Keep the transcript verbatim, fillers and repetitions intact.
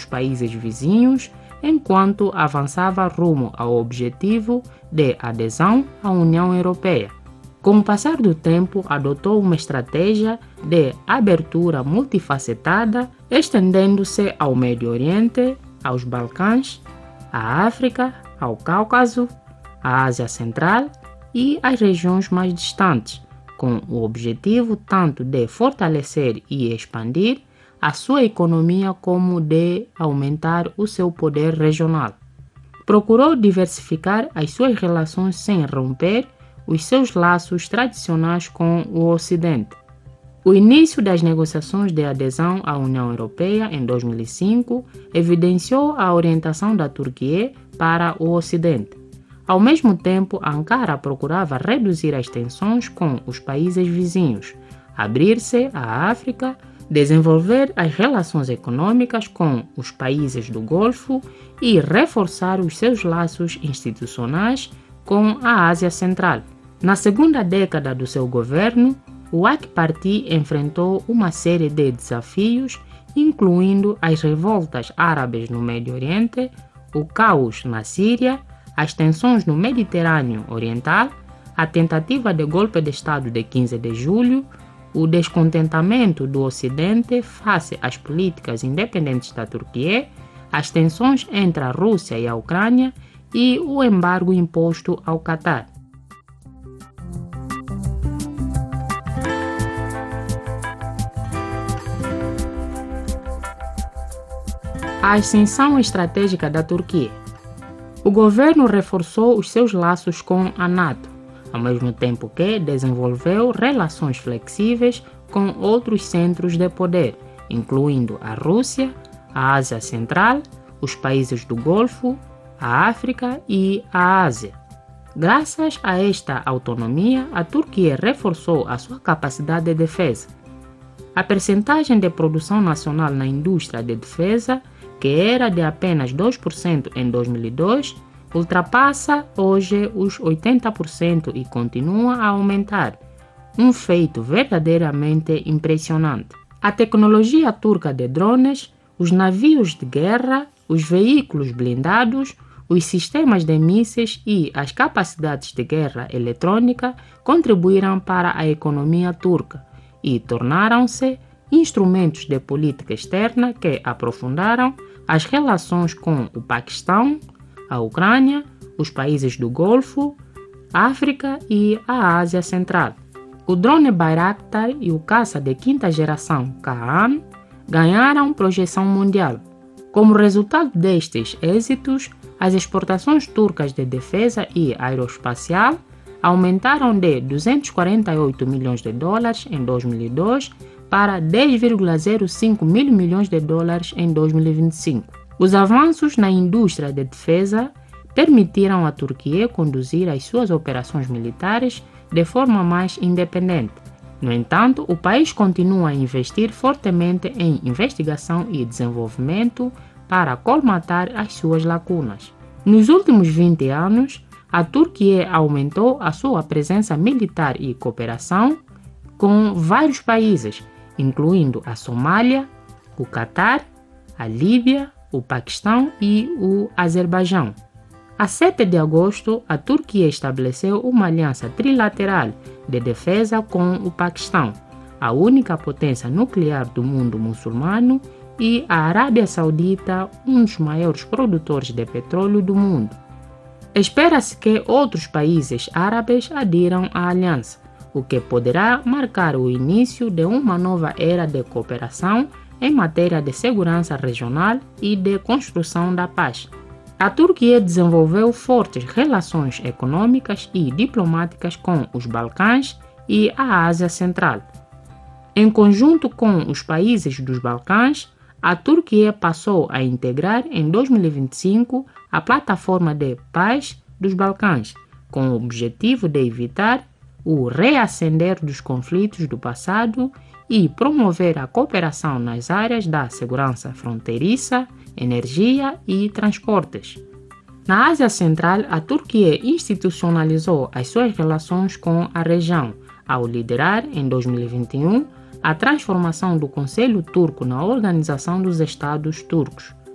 países vizinhos, enquanto avançava rumo ao objetivo de adesão à União Europeia. Com o passar do tempo, adotou uma estratégia de abertura multifacetada, estendendo-se ao Médio Oriente, aos Balcãs, à África, ao Cáucaso, à Ásia Central e às regiões mais distantes, com o objetivo tanto de fortalecer e expandir a sua economia como de aumentar o seu poder regional. Procurou diversificar as suas relações sem romper os seus laços tradicionais com o Ocidente. O início das negociações de adesão à União Europeia em dois mil e cinco evidenciou a orientação da Turquia para o Ocidente. Ao mesmo tempo, Ankara procurava reduzir as tensões com os países vizinhos, abrir-se à África, desenvolver as relações econômicas com os países do Golfo e reforçar os seus laços institucionais com a Ásia Central. Na segunda década do seu governo, o A K Party enfrentou uma série de desafios, incluindo as revoltas árabes no Médio Oriente, o caos na Síria, as tensões no Mediterrâneo Oriental, a tentativa de golpe de Estado de quinze de julho, o descontentamento do Ocidente face às políticas independentes da Turquia, as tensões entre a Rússia e a Ucrânia e o embargo imposto ao Catar. A ascensão estratégica da Turquia. O governo reforçou os seus laços com a NATO, ao mesmo tempo que desenvolveu relações flexíveis com outros centros de poder, incluindo a Rússia, a Ásia Central, os países do Golfo, a África e a Ásia. Graças a esta autonomia, a Turquia reforçou a sua capacidade de defesa. A percentagem de produção nacional na indústria de defesa, que era de apenas dois por cento em dois mil e dois, ultrapassa hoje os oitenta por cento e continua a aumentar, um feito verdadeiramente impressionante. A tecnologia turca de drones, os navios de guerra, os veículos blindados, os sistemas de mísseis e as capacidades de guerra eletrônica contribuíram para a economia turca e tornaram-se instrumentos de política externa que aprofundaram as relações com o Paquistão, a Ucrânia, os países do Golfo, África e a Ásia Central. O drone Bayraktar e o caça de quinta geração Kaan ganharam projeção mundial. Como resultado destes êxitos, as exportações turcas de defesa e aeroespacial aumentaram de duzentos e quarenta e oito milhões de dólares em dois mil e dois para dez vírgula zero cinco mil milhões de dólares em dois mil e vinte e cinco. Os avanços na indústria de defesa permitiram à Turquia conduzir as suas operações militares de forma mais independente. No entanto, o país continua a investir fortemente em investigação e desenvolvimento para colmatar as suas lacunas. Nos últimos vinte anos, a Turquia aumentou a sua presença militar e cooperação com vários países, incluindo a Somália, o Catar, a Líbia, o Paquistão e o Azerbaijão. A sete de agosto, a Turquia estabeleceu uma aliança trilateral de defesa com o Paquistão, a única potência nuclear do mundo muçulmano, e a Arábia Saudita, um dos maiores produtores de petróleo do mundo. Espera-se que outros países árabes adiram à aliança, o que poderá marcar o início de uma nova era de cooperação em matéria de segurança regional e de construção da paz. A Turquia desenvolveu fortes relações econômicas e diplomáticas com os Balcãs e a Ásia Central. Em conjunto com os países dos Balcãs, a Turquia passou a integrar em dois mil e vinte e cinco a Plataforma de Paz dos Balcãs, com o objetivo de evitar o reacender dos conflitos do passado e promover a cooperação nas áreas da segurança fronteiriça, energia e transportes. Na Ásia Central, a Turquia institucionalizou as suas relações com a região, ao liderar, em dois mil e vinte e um, a transformação do Conselho Turco na Organização dos Estados Turcos.